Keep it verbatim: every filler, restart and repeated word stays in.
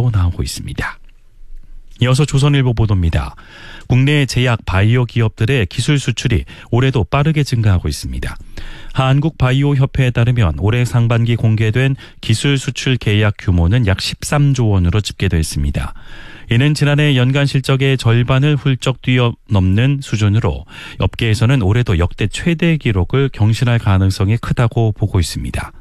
결과도 나오고 있습니다. 이어서 조선일보 보도입니다. 국내 제약 바이오 기업들의 기술 수출이 올해도 빠르게 증가하고 있습니다. 한국바이오협회에 따르면 올해 상반기 공개된 기술 수출 계약 규모는 약 십삼조 원으로 집계됐습니다. 이는 지난해 연간 실적의 절반을 훌쩍 뛰어넘는 수준으로 업계에서는 올해도 역대 최대 기록을 경신할 가능성이 크다고 보고 있습니다.